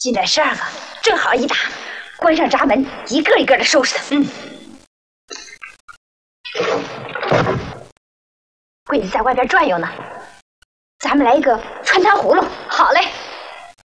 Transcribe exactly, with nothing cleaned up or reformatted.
进来十二个，正好一打，关上闸门，一个一个的收拾他。嗯。柜子在外边转悠呢，咱们来一个穿糖葫芦。好嘞。